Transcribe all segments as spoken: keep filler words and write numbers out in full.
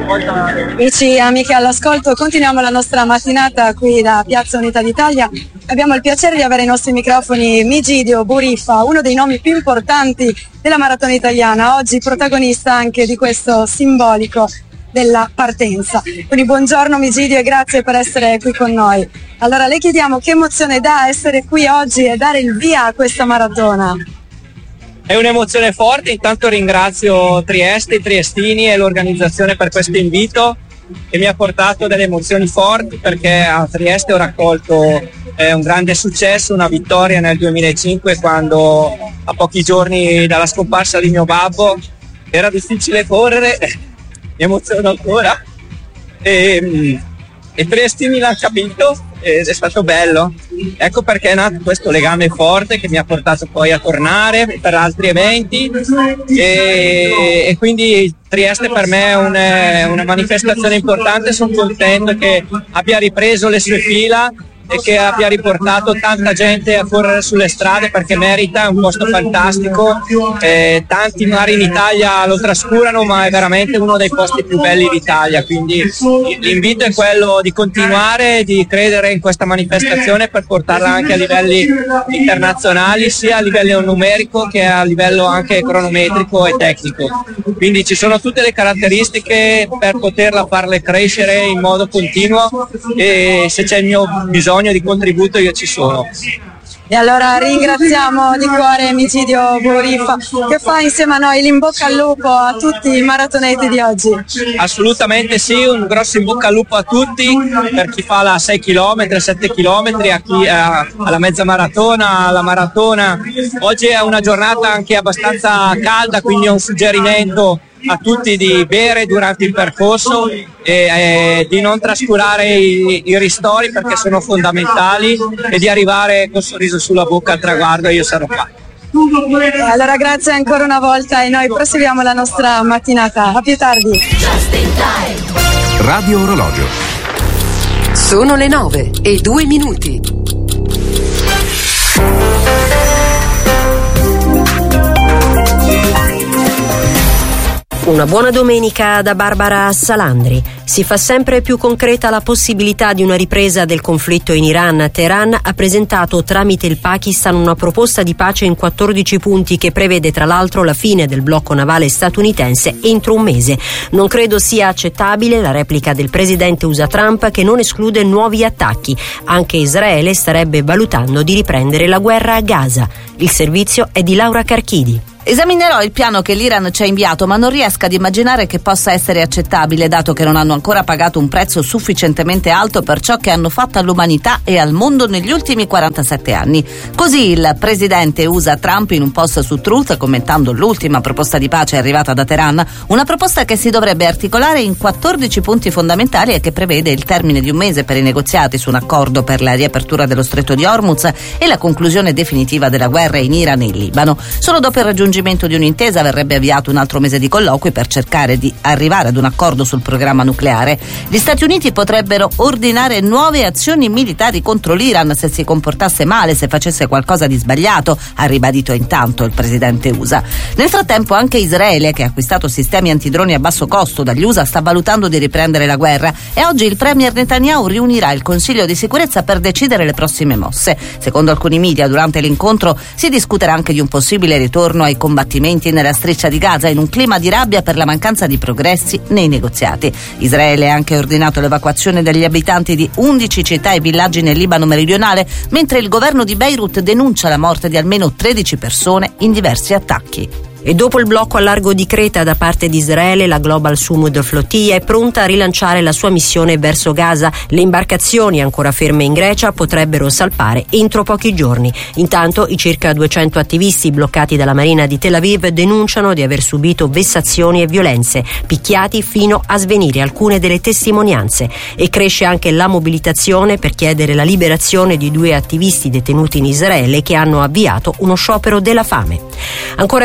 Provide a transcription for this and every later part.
Amici e amiche all'ascolto, continuiamo la nostra mattinata qui da Piazza Unità d'Italia. Abbiamo il piacere di avere ai nostri microfoni Migidio Bouriffa, uno dei nomi più importanti della maratona italiana, oggi protagonista anche di questo simbolico della partenza. Quindi buongiorno Migidio e grazie per essere qui con noi. Allora le chiediamo che emozione dà essere qui oggi e dare il via a questa maratona. È un'emozione forte, intanto ringrazio Trieste, i triestini e l'organizzazione per questo invito che mi ha portato delle emozioni forti, perché a Trieste ho raccolto eh, un grande successo, una vittoria nel duemilacinque, quando a pochi giorni dalla scomparsa di mio babbo era difficile correre, mi emoziono ancora e, e Triestini l'hanno capito ed è stato bello. Ecco perché è nato questo legame forte che mi ha portato poi a tornare per altri eventi e, e quindi Trieste per me è un, una manifestazione importante. Sono contento che abbia ripreso le sue fila e che abbia riportato tanta gente a correre sulle strade, perché merita, è un posto fantastico, eh, tanti magari in Italia lo trascurano, ma è veramente uno dei posti più belli d'Italia, quindi l'invito è quello di continuare, di credere in questa manifestazione per portarla anche a livelli internazionali, sia a livello numerico che a livello anche cronometrico e tecnico, quindi ci sono tutte le caratteristiche per poterla farle crescere in modo continuo e se c'è il mio bisogno di contributo io ci sono. E allora ringraziamo di cuore Migidio Bouriffa che fa insieme a noi l'in bocca al lupo a tutti i maratoneti di oggi. Assolutamente sì, un grosso in bocca al lupo a tutti, per chi fa la sei chilometri, sette chilometri, a chi ha la mezza maratona, la maratona. Oggi è una giornata anche abbastanza calda, quindi è un suggerimento a tutti di bere durante il percorso e eh, di non trascurare i, i ristori, perché sono fondamentali, e di arrivare col sorriso sulla bocca al traguardo. Io sarò qua. Allora grazie ancora una volta e noi proseguiamo la nostra mattinata. A più tardi. Radio Orologio. Sono le nove e due minuti. Una buona domenica da Barbara Salandri. Si fa sempre più concreta la possibilità di una ripresa del conflitto in Iran. Teheran ha presentato tramite il Pakistan una proposta di pace in quattordici punti che prevede tra l'altro la fine del blocco navale statunitense entro un mese. Non credo sia accettabile la replica del presidente U S A Trump, che non esclude nuovi attacchi. Anche Israele starebbe valutando di riprendere la guerra a Gaza. Il servizio è di Laura Carchidi. Esaminerò il piano che l'Iran ci ha inviato, ma non riesco ad immaginare che possa essere accettabile, dato che non hanno ancora pagato un prezzo sufficientemente alto per ciò che hanno fatto all'umanità e al mondo negli ultimi quarantasette anni. Così il presidente U S A Trump in un post su Truth, commentando l'ultima proposta di pace arrivata da Teheran, una proposta che si dovrebbe articolare in quattordici punti fondamentali e che prevede il termine di un mese per i negoziati su un accordo per la riapertura dello stretto di Hormuz e la conclusione definitiva della guerra in Iran e in Libano. Solo dopo il raggiungimento di un'intesa verrebbe avviato un altro mese di colloqui per cercare di arrivare ad un accordo sul programma nucleare. Gli Stati Uniti potrebbero ordinare nuove azioni militari contro l'Iran se si comportasse male, se facesse qualcosa di sbagliato, ha ribadito intanto il presidente U S A. Nel frattempo anche Israele, che ha acquistato sistemi antidroni a basso costo dagli U S A, sta valutando di riprendere la guerra e oggi il premier Netanyahu riunirà il Consiglio di sicurezza per decidere le prossime mosse. Secondo alcuni media, durante l'incontro si discuterà anche di un possibile ritorno ai combattimenti nella striscia di Gaza, in un clima di rabbia per la mancanza di progressi nei negoziati. Israele ha anche ordinato l'evacuazione degli abitanti di undici città e villaggi nel Libano meridionale, mentre il governo di Beirut denuncia la morte di almeno tredici persone in diversi attacchi. E dopo il blocco al largo di Creta da parte di Israele, la Global Sumud Flotilla è pronta a rilanciare la sua missione verso Gaza. Le imbarcazioni ancora ferme in Grecia potrebbero salpare entro pochi giorni. Intanto i circa duecento attivisti bloccati dalla Marina di Tel Aviv denunciano di aver subito vessazioni e violenze, picchiati fino a svenire alcune delle testimonianze. E cresce anche la mobilitazione per chiedere la liberazione di due attivisti detenuti in Israele che hanno avviato uno sciopero della fame. Ancora vittime nella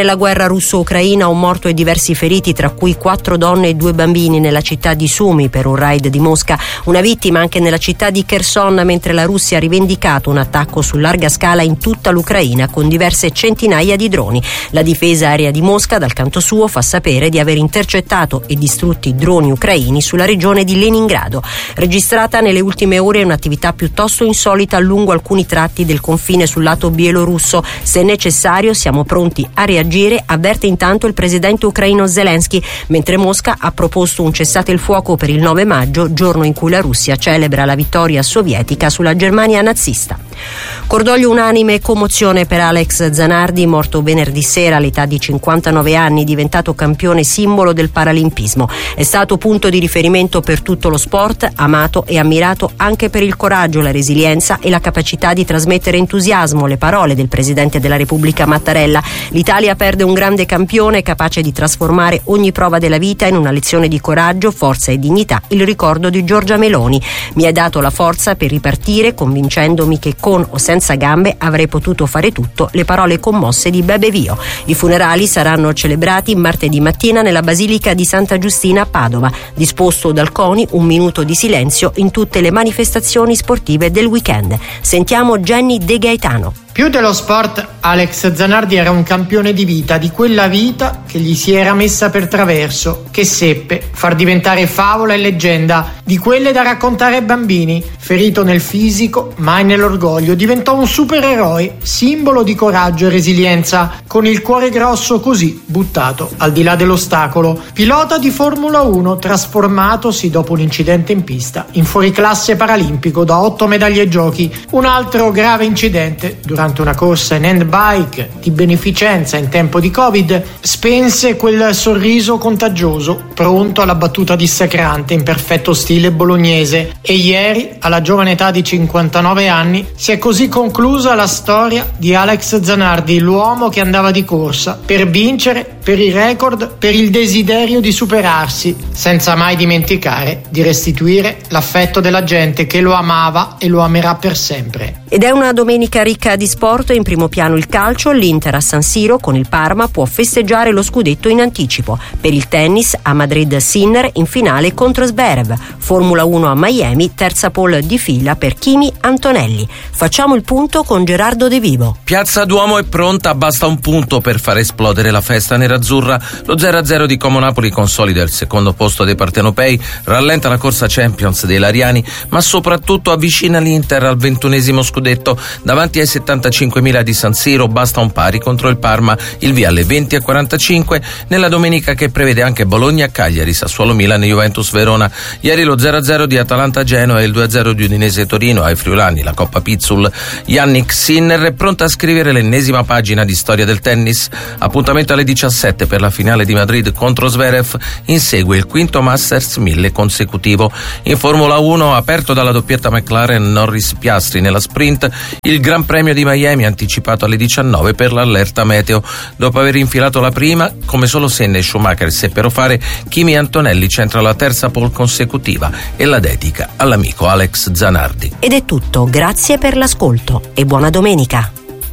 nella guerra russo-ucraina, un morto e diversi feriti, tra cui quattro donne e due bambini nella città di Sumi per un raid di Mosca. Una vittima anche nella città di Kherson, mentre la Russia ha rivendicato un attacco su larga scala in tutta l'Ucraina con diverse centinaia di droni. La difesa aerea di Mosca, dal canto suo, fa sapere di aver intercettato e distrutti droni ucraini sulla regione di Leningrado. Registrata nelle ultime ore un'attività piuttosto insolita lungo alcuni tratti del confine sul lato bielorusso. Se necessario siamo pronti a reagire, avverte intanto il presidente ucraino Zelensky, mentre Mosca ha proposto un cessate il fuoco per il nove maggio, giorno in cui la Russia celebra la vittoria sovietica sulla Germania nazista. Cordoglio unanime e commozione per Alex Zanardi, morto venerdì sera all'età di cinquantanove anni, diventato campione simbolo del paralimpismo. È stato punto di riferimento per tutto lo sport, amato e ammirato anche per il coraggio, la resilienza e la capacità di trasmettere entusiasmo, le parole del presidente della Repubblica Mattarella. L'Italia perde un grande campione capace di trasformare ogni prova della vita in una lezione di coraggio, forza e dignità, il ricordo di Giorgia Meloni. Mi hai dato la forza per ripartire, convincendomi che con o senza gambe avrei potuto fare tutto, le parole commosse di Bebe Vio. I funerali saranno celebrati martedì mattina nella Basilica di Santa Giustina a Padova. Disposto dal CONI un minuto di silenzio in tutte le manifestazioni sportive del weekend. Sentiamo Jenny De Gaetano. Più dello sport, Alex Zanardi era un campione di vita, di quella vita che gli si era messa per traverso, che seppe far diventare favola e leggenda, di quelle da raccontare ai bambini. Ferito nel fisico, mai nell'orgoglio, diventò un supereroe, simbolo di coraggio e resilienza, con il cuore grosso così buttato al di là dell'ostacolo. Pilota di Formula uno, trasformatosi dopo un incidente in pista in fuoriclasse paralimpico da otto medaglie ai giochi. Un altro grave incidente durante una corsa in handbike di beneficenza in tempo di Covid spense quel sorriso contagioso, pronto alla battuta dissacrante in perfetto stile bolognese. E ieri, alla giovane età di cinquantanove anni, si è così conclusa la storia di Alex Zanardi, l'uomo che andava di corsa per vincere, per i record, per il desiderio di superarsi, senza mai dimenticare di restituire l'affetto della gente che lo amava e lo amerà per sempre. Ed è una domenica ricca di sport. In primo piano il calcio, l'Inter a San Siro con il Parma può festeggiare lo scudetto in anticipo. Per il tennis a Madrid Sinner in finale contro Zverev. Formula uno a Miami, terza pole di fila per Kimi Antonelli. Facciamo il punto con Gerardo De Vivo. Piazza Duomo è pronta, basta un punto per far esplodere la festa nerazzurra. Lo zero a zero di Como Napoli consolida il secondo posto dei partenopei, rallenta la corsa Champions dei Lariani, ma soprattutto avvicina l'Inter al ventunesimo scudetto. Davanti ai settantacinquemila di San Siro basta un pari contro il Parma, il via alle venti e quarantacinque nella domenica che prevede anche Bologna-Cagliari, Sassuolo-Milan e Juventus-Verona. Ieri lo zero a zero di Atalanta-Genoa e il due a zero di Udinese-Torino ai friulani, la Coppa Pizzul. Yannick Sinner è pronta a scrivere l'ennesima pagina di storia del tennis. Appuntamento alle diciassette per la finale di Madrid contro Zverev, insegue il quinto Masters mille consecutivo. In Formula uno, aperto dalla doppietta McLaren Norris-Piastri nella sprint, il Gran Premio di Miami anticipato alle diciannove per l'allerta meteo. Dopo aver infilato la prima, come solo Senna e Schumacher seppero fare, Kimi Antonelli centra la terza pole consecutiva e la dedica all'amico Alex Zanardi. Ed è tutto, grazie per l'ascolto e buona domenica.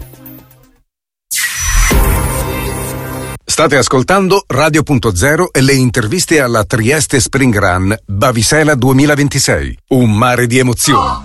State ascoltando Radio Punto Zero e le interviste alla Trieste Spring Run Bavisela duemilaventisei. Un mare di emozioni.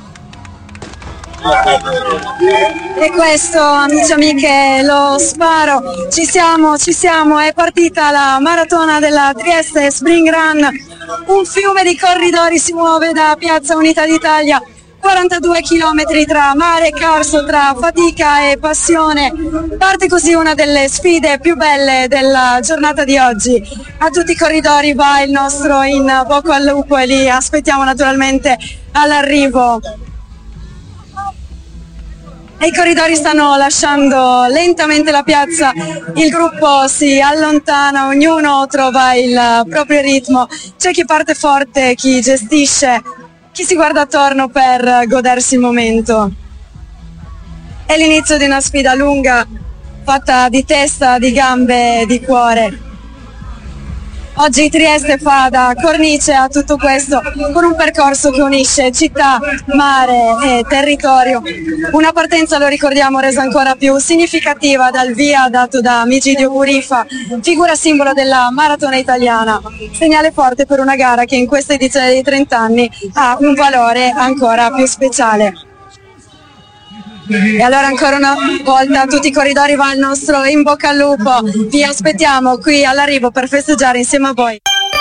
E questo, amici e amiche, è lo sparo. Ci siamo, ci siamo, è partita la maratona della Trieste Spring Run. Un fiume di corridori si muove da Piazza Unità d'Italia. quarantadue chilometri tra mare e carso, tra fatica e passione. Parte così una delle sfide più belle della giornata di oggi. A tutti i corridori va il nostro in bocca al lupo e li aspettiamo naturalmente all'arrivo. E i corridori stanno lasciando lentamente la piazza, il gruppo si allontana, ognuno trova il proprio ritmo. C'è chi parte forte, chi gestisce, chi si guarda attorno per godersi il momento. È l'inizio di una sfida lunga, fatta di testa, di gambe, di cuore. Oggi Trieste fa da cornice a tutto questo con un percorso che unisce città, mare e territorio. Una partenza, lo ricordiamo, resa ancora più significativa dal via dato da Migidio Burifa, figura simbolo della maratona italiana. Segnale forte per una gara che in questa edizione dei trenta anni ha un valore ancora più speciale. E allora ancora una volta tutti i corridori va il nostro in bocca al lupo, vi aspettiamo qui all'arrivo per festeggiare insieme a voi.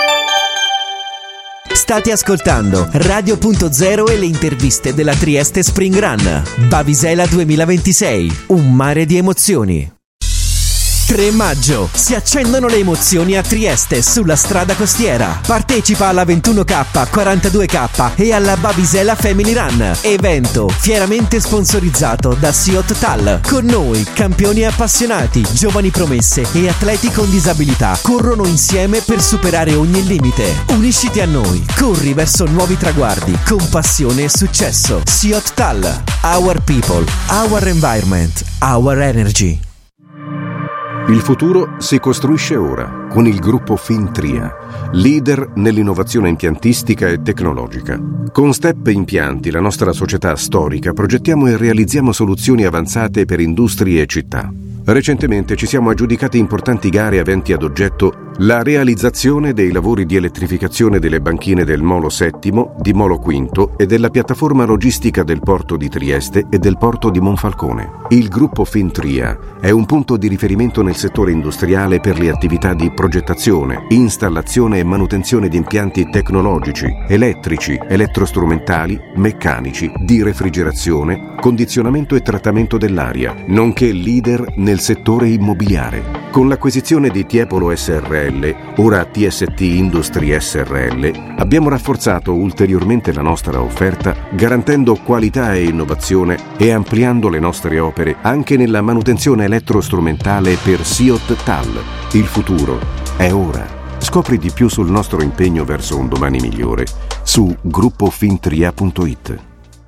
State ascoltando Radio Punto Zero e le interviste della Trieste Spring Run Bavisela duemilaventisei, un mare di emozioni. tre maggio si accendono le emozioni a Trieste sulla strada costiera. Partecipa alla ventuno K, quarantadue K e alla Bavisela Family Run, evento fieramente sponsorizzato da Siot Tal. Con noi campioni appassionati, giovani promesse e atleti con disabilità corrono insieme per superare ogni limite. Unisciti a noi, corri verso nuovi traguardi con passione e successo. Siot Tal, our people, our environment, our energy. Il futuro si costruisce ora con il gruppo Fintria, leader nell'innovazione impiantistica e tecnologica. Con Step Impianti, la nostra società storica, progettiamo e realizziamo soluzioni avanzate per industrie e città. Recentemente ci siamo aggiudicati importanti gare aventi ad oggetto la realizzazione dei lavori di elettrificazione delle banchine del Molo Settimo, di Molo Quinto e della piattaforma logistica del porto di Trieste e del porto di Monfalcone. Il gruppo Fintria è un punto di riferimento nel settore industriale per le attività di progettazione, installazione e manutenzione di impianti tecnologici, elettrici, elettrostrumentali, meccanici, di refrigerazione, condizionamento e trattamento dell'aria, nonché leader nel settore immobiliare. Con l'acquisizione di Tiepolo S R L, ora T S T Industry S R L, abbiamo rafforzato ulteriormente la nostra offerta, garantendo qualità e innovazione e ampliando le nostre opere anche nella manutenzione elettrostrumentale per Siot Tal. Il futuro è ora. Scopri di più sul nostro impegno verso un domani migliore su gruppo fintria punto it.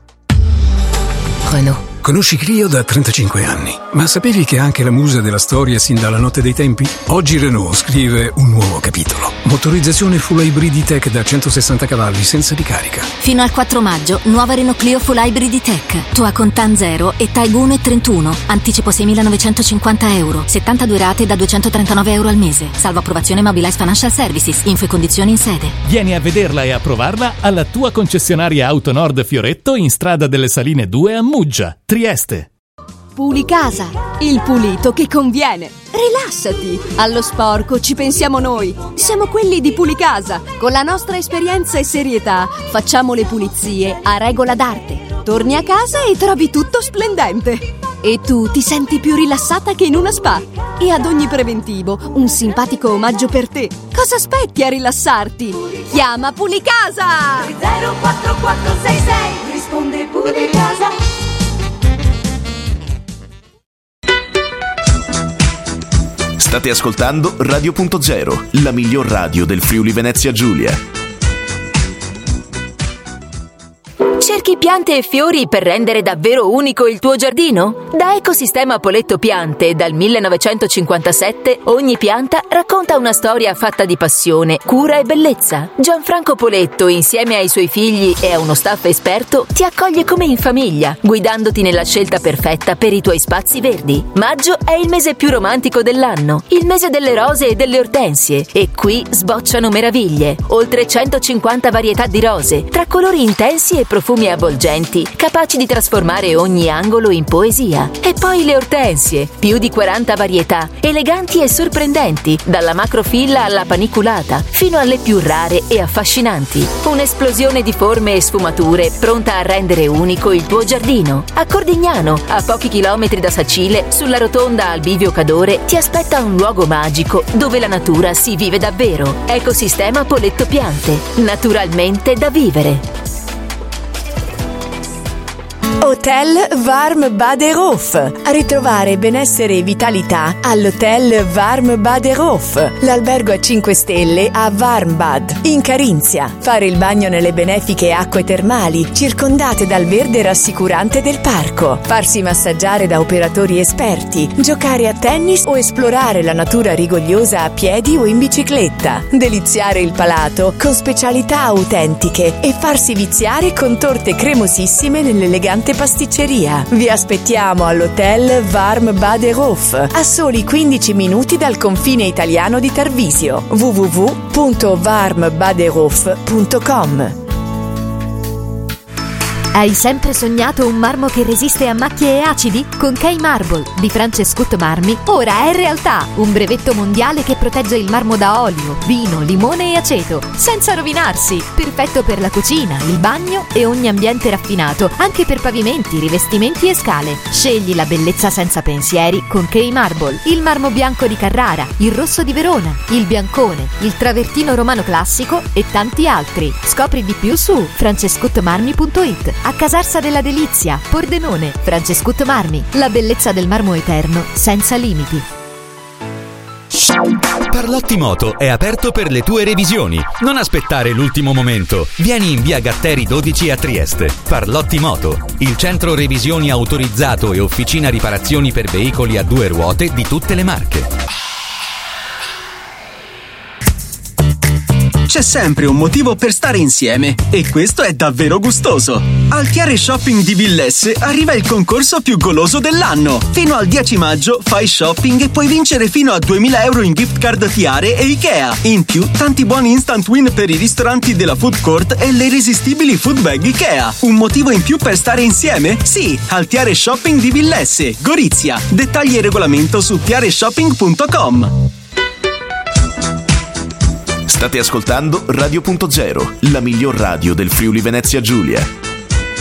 Renault. Conosci Clio da trentacinque anni, ma sapevi che è anche la musa della storia sin dalla notte dei tempi? Oggi Renault scrive un nuovo capitolo. Motorizzazione full hybrid E-Tech da centosessanta cavalli senza ricarica. Fino al quattro maggio, nuova Renault Clio full hybrid E-Tech. Tua con T A N zero e T A E uno e trentuno. Anticipo seimilanovecentocinquanta euro. settantadue rate da duecentotrentanove euro al mese. Salvo approvazione Mobilize Financial Services. Info e condizioni in sede. Vieni a vederla e a provarla alla tua concessionaria Auto Nord Fioretto in strada delle Saline due a Muggia, Trieste. Pulicasa, il pulito che conviene. Rilassati, allo sporco ci pensiamo noi. Siamo quelli di Pulicasa. Con la nostra esperienza e serietà facciamo le pulizie a regola d'arte. Torni a casa e trovi tutto splendente. E tu ti senti più rilassata che in una spa. E ad ogni preventivo un simpatico omaggio per te. Cosa aspetti a rilassarti? Chiama Pulicasa! zero quattro quattro sei sei, risponde Pulicasa. State ascoltando Radio Punto Zero, la miglior radio del Friuli Venezia Giulia. Cerchi piante e fiori per rendere davvero unico il tuo giardino? Da Ecosistema Poletto Piante, dal millenovecentocinquantasette, ogni pianta racconta una storia fatta di passione, cura e bellezza. Gianfranco Poletto, insieme ai suoi figli e a uno staff esperto, ti accoglie come in famiglia, guidandoti nella scelta perfetta per i tuoi spazi verdi. Maggio è il mese più romantico dell'anno, il mese delle rose e delle ortensie, e qui sbocciano meraviglie. Oltre centocinquanta varietà di rose, tra colori intensi e profumi avvolgenti, capaci di trasformare ogni angolo in poesia. E poi le ortensie, più di quaranta varietà, eleganti e sorprendenti, dalla macrofilla alla paniculata, fino alle più rare e affascinanti. Un'esplosione di forme e sfumature pronta a rendere unico il tuo giardino. A Cordignano, a pochi chilometri da Sacile, sulla rotonda al Bivio Cadore, ti aspetta un luogo magico dove la natura si vive davvero. Ecosistema Poletto Piante, naturalmente da vivere. Hotel Warm Baderhof. A ritrovare benessere e vitalità all'Hotel Warm Baderhof, l'albergo a cinque stelle a Warmbad, in Carinzia. Fare il bagno nelle benefiche acque termali, circondate dal verde rassicurante del parco. Farsi massaggiare da operatori esperti, giocare a tennis o esplorare la natura rigogliosa a piedi o in bicicletta. Deliziare il palato con specialità autentiche e farsi viziare con torte cremosissime nell'elegante pasticceria. Vi aspettiamo all'Hotel Warm Baderhof, a soli quindici minuti dal confine italiano di Tarvisio. w w w punto warm baderhof punto com. Hai sempre sognato un marmo che resiste a macchie e acidi? Con K-Marble di Francescut Marmi ora è realtà! Un brevetto mondiale che protegge il marmo da olio, vino, limone e aceto, senza rovinarsi. Perfetto per la cucina, il bagno e ogni ambiente raffinato, anche per pavimenti, rivestimenti e scale. Scegli la bellezza senza pensieri con K-Marble. Il marmo bianco di Carrara, il rosso di Verona, il biancone, il travertino romano classico e tanti altri. Scopri di più su francescut marmi punto it. A Casarsa della Delizia, Pordenone. Francescut Marmi, la bellezza del marmo eterno, senza limiti. Parlotti Moto è aperto per le tue revisioni. Non aspettare l'ultimo momento. Vieni in via Gatteri dodici a Trieste. Parlotti Moto, il centro revisioni autorizzato e officina riparazioni per veicoli a due ruote di tutte le marche. C'è sempre un motivo per stare insieme e questo è davvero gustoso. Al Tiare Shopping di Villesse arriva il concorso più goloso dell'anno. Fino al dieci maggio fai shopping e puoi vincere fino a duemila euro in gift card Tiare e Ikea. In più, tanti buoni instant win per i ristoranti della food court e le irresistibili food bag Ikea. Un motivo in più per stare insieme? Sì, al Tiare Shopping di Villesse, Gorizia. Dettagli e regolamento su tiare shopping punto com. State ascoltando Radio punto zero, la miglior radio del Friuli Venezia Giulia.